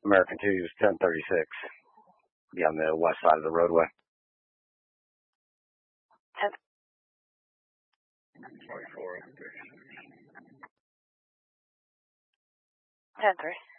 American 2 is 1036. Be on the west side of the roadway. 10-3.